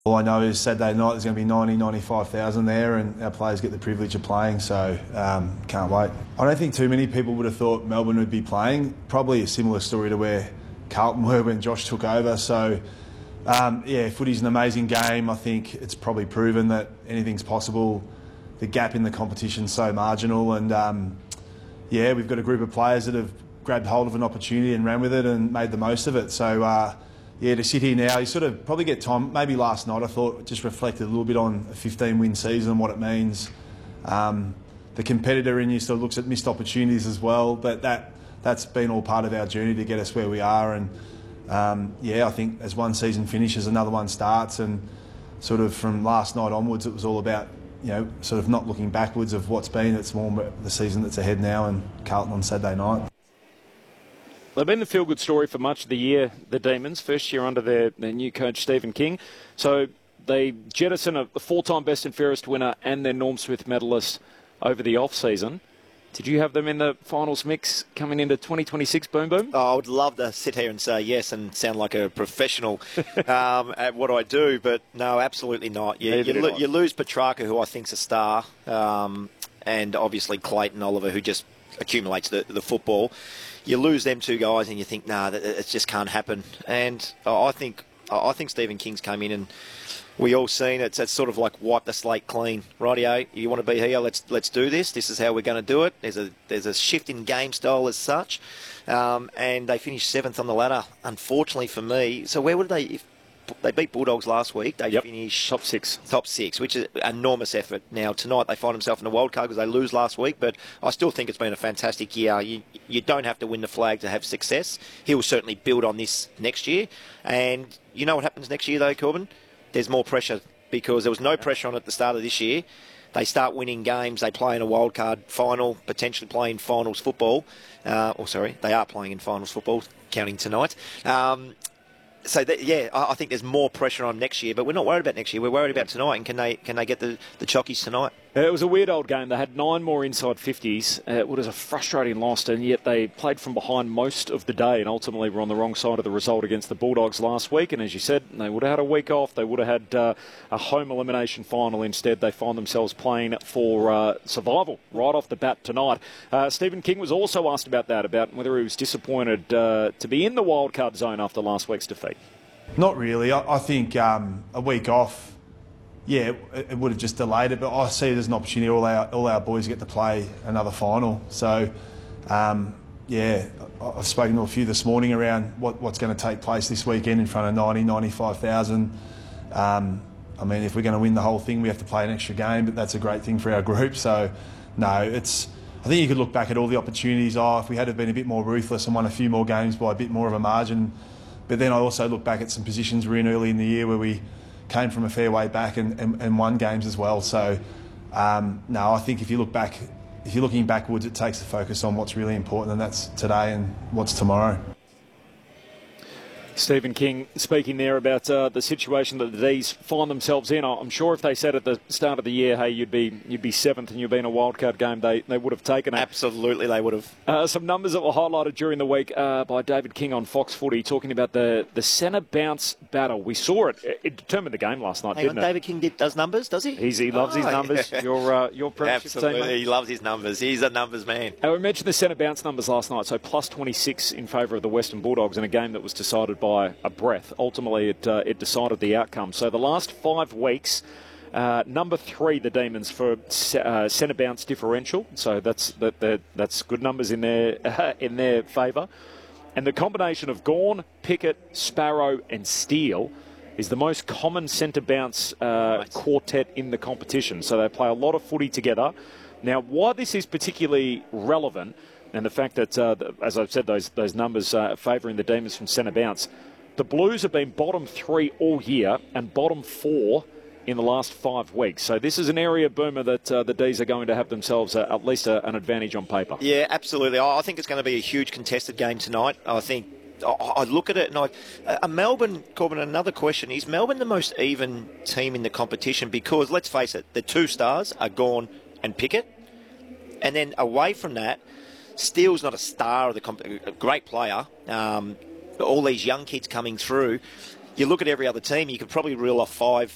All I know is Saturday night there's going to be 95,000 there, and our players get the privilege of playing, so can't wait. I don't think too many people would have thought Melbourne would be playing. Probably a similar story to where Carlton were when Josh took over. So, yeah, footy's an amazing game. I think it's probably proven that anything's possible. The gap in the competition's so marginal, and yeah, we've got a group of players that have grabbed hold of an opportunity and ran with it and made the most of it. So, yeah, to sit here now, you sort of probably get time. Maybe last night I thought just reflected a little bit on a 15-win season and what it means. The competitor in you sort of looks at missed opportunities as well, but that's been all part of our journey to get us where we are. And yeah, I think as one season finishes, another one starts, and sort of from last night onwards, it was all about, you know, sort of not looking backwards of what's been. It's more the season that's ahead now, and Carlton on Saturday night. They've been the feel-good story for much of the year, the Demons, first year under their new coach, Stephen King. So they jettison a four-time best and fairest winner and their Norm Smith medalist over the off-season. Did you have them in the finals mix coming into 2026, Boom Boom? Oh, I would love to sit here and say yes and sound like a professional at what I do, but no, absolutely not. You lose Petrarca, who I think's a star, and obviously Clayton Oliver, who just accumulates the football. You lose them two guys and you think, nah, it just can't happen. And I think Stephen King's come in and we all seen it. It's sort of like wipe the slate clean. Rightio, you want to be here? Let's do this. This is how we're going to do it. There's a shift in game style as such, and they finished 7th on the ladder. Unfortunately for me, so where would they? If they beat Bulldogs last week, they finished top six, which is an enormous effort. Now tonight they find themselves in the wild card because they lose last week, but I still think it's been a fantastic year. You don't have to win the flag to have success. He will certainly build on this next year, and you know what happens next year though, Corbin? There's more pressure because there was no pressure on at the start of this year. They start winning games. They play in a wildcard final, potentially playing finals football. They are playing in finals football, counting tonight. I think there's more pressure on next year, but we're not worried about next year. We're worried about tonight, and can they get the Chockies tonight? It was a weird old game. They had 9 more inside 50s. It was a frustrating loss, and yet they played from behind most of the day and ultimately were on the wrong side of the result against the Bulldogs last week. And as you said, they would have had a week off. They would have had a home elimination final. Instead, they find themselves playing for survival right off the bat tonight. Stephen King was also asked about that, about whether he was disappointed to be in the wildcard zone after last week's defeat. Not really. I think a week off, yeah, it would have just delayed it, but I see it as an opportunity. All our boys get to play another final. So, yeah, I've spoken to a few this morning around what's going to take place this weekend in front of 95,000. I mean, if we're going to win the whole thing, we have to play an extra game, but that's a great thing for our group. So, no, I think you could look back at all the opportunities. If we had been a bit more ruthless and won a few more games by a bit more of a margin. But then I also look back at some positions we're in early in the year where we came from a fair way back and won games as well. So, no, I think if you're looking backwards, it takes the focus on what's really important, and that's today and what's tomorrow. Stephen King speaking there about the situation that the D's find themselves in. I'm sure if they said at the start of the year, hey, you'd be 7th and you'd be in a wildcard game, they would have taken it. Absolutely, they would have. Some numbers that were highlighted during the week by David King on Fox Footy, talking about the centre bounce battle. We saw it. It determined the game last night, didn't it? David King does numbers, does he? He loves his numbers. Your premiership team, mate. He loves his numbers. He's a numbers man. We mentioned the centre bounce numbers last night. So plus 26 in favour of the Western Bulldogs in a game that was decided by a breath. Ultimately, it decided the outcome. So the last 5 weeks, number 3, the Demons for centre bounce differential. So that's good numbers in their favour. And the combination of Gawn, Pickett, Sparrow, and Steele is the most common centre bounce quartet in the competition. So they play a lot of footy together. Now, why this is particularly relevant, and the fact that, as I've said, those numbers favouring the Demons from centre bounce. The Blues have been bottom 3 all year and bottom 4 in the last 5 weeks. So this is an area, Boomer, that the D's are going to have themselves at least an advantage on paper. Yeah, absolutely. I think it's going to be a huge contested game tonight. I think I look at it and Melbourne, Corbin, another question. Is Melbourne the most even team in the competition? Because, let's face it, the 2 stars are Gawn and Pickett. And then away from that, Steele's not a star of a great player. All these young kids coming through, you look at every other team, you could probably reel off 5